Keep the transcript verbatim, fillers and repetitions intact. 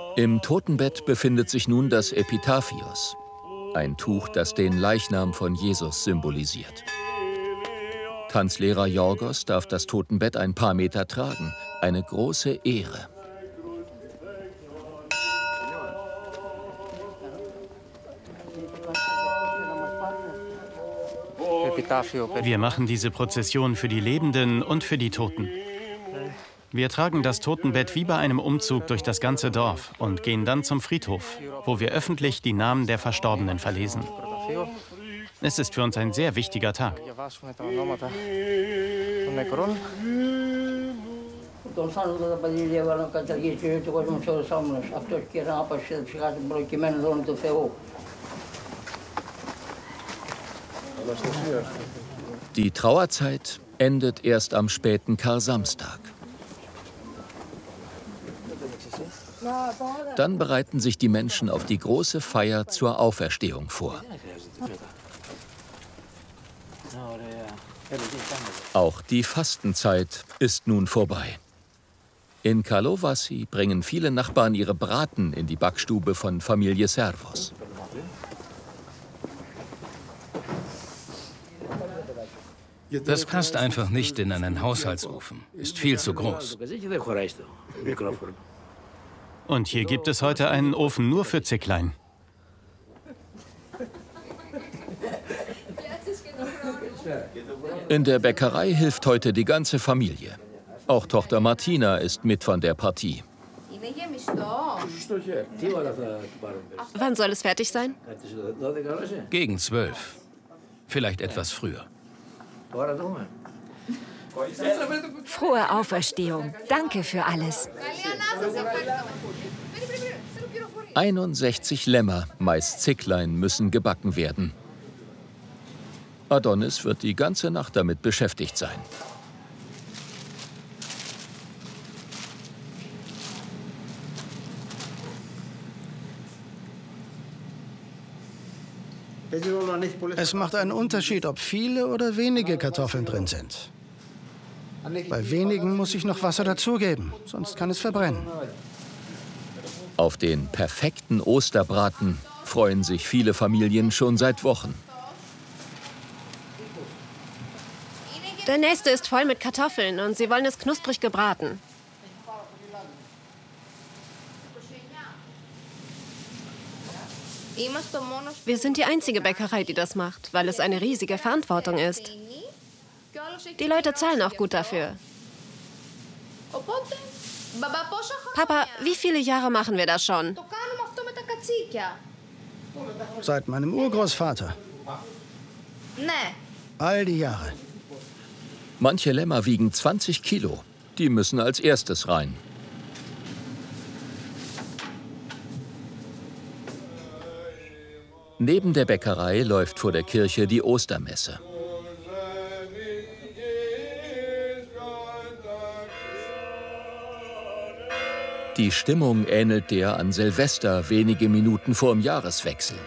Im Totenbett befindet sich nun das Epitaphios, ein Tuch, das den Leichnam von Jesus symbolisiert. Tanzlehrer Yorgos darf das Totenbett ein paar Meter tragen, eine große Ehre. Wir machen diese Prozession für die Lebenden und für die Toten. Wir tragen das Totenbett wie bei einem Umzug durch das ganze Dorf und gehen dann zum Friedhof, wo wir öffentlich die Namen der Verstorbenen verlesen. Es ist für uns ein sehr wichtiger Tag. Die Trauerzeit endet erst am späten Kar-Samstag. Dann bereiten sich die Menschen auf die große Feier zur Auferstehung vor. Auch die Fastenzeit ist nun vorbei. In Karlovasi bringen viele Nachbarn ihre Braten in die Backstube von Familie Servos. Das passt einfach nicht in einen Haushaltsofen. Ist viel zu groß. Und hier gibt es heute einen Ofen nur für Zicklein. In der Bäckerei hilft heute die ganze Familie. Auch Tochter Martina ist mit von der Partie. Wann soll es fertig sein? Gegen zwölf. Vielleicht etwas früher. Frohe Auferstehung. Danke für alles. einundsechzig Lämmer, meist Zicklein, müssen gebacken werden. Adonis wird die ganze Nacht damit beschäftigt sein. Es macht einen Unterschied, ob viele oder wenige Kartoffeln drin sind. Bei wenigen muss ich noch Wasser dazugeben, sonst kann es verbrennen. Auf den perfekten Osterbraten freuen sich viele Familien schon seit Wochen. Der nächste ist voll mit Kartoffeln und sie wollen es knusprig gebraten. Wir sind die einzige Bäckerei, die das macht, weil es eine riesige Verantwortung ist. Die Leute zahlen auch gut dafür. Papa, wie viele Jahre machen wir das schon? Seit meinem Urgroßvater. All die Jahre. Manche Lämmer wiegen zwanzig Kilo. Die müssen als erstes rein. Neben der Bäckerei läuft vor der Kirche die Ostermesse. Die Stimmung ähnelt der an Silvester wenige Minuten vor dem Jahreswechsel.